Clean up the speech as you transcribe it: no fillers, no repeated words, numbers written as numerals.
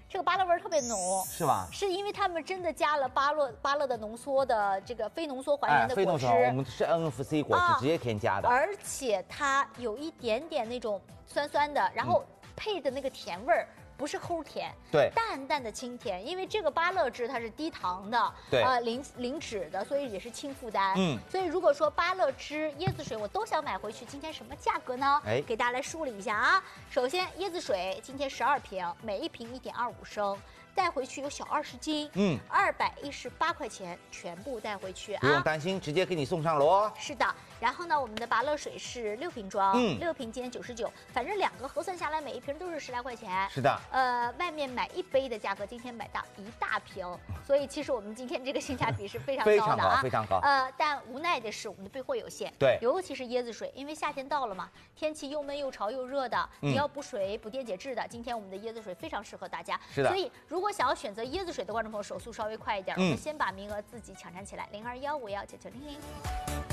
这个芭乐味儿特别浓， 是吧？ 是因为他们真的加了芭乐的浓缩的这个非浓缩还原的果汁， 我们是 NFC 果汁直接添加的， 而且它有一点点那种酸酸的，然后配的那个甜味儿。不是齁甜， 对， 淡淡的清甜，因为这个芭乐汁它是低糖的， 对， 零脂的，所以也是轻负担。 所以如果说芭乐汁、椰子水我都想买回去，今天什么价格呢？给大家来梳理一下啊。首先，椰子水今天12瓶，每一瓶1.25升。带回去有小20斤，218块钱全部带回去啊！ 不用担心，直接给你送上楼哦。 是的，然后呢，我们的芭乐水是6瓶装，6瓶今天99，反正2个核算下来，每一瓶都是10来块钱。 是的， 外面买1杯的价格，今天买到1大瓶，所以其实我们今天这个性价比是非常高的啊， 非常高。 但无奈的是我们的备货有限， 对， 尤其是椰子水，因为夏天到了嘛，天气又闷又潮又热的，你要补水、补电解质的，今天我们的椰子水非常适合大家。 是的， 所以如果想要选择椰子水的观众朋友，手速稍微快一点，我们先把名额自己抢占起来，0215199900。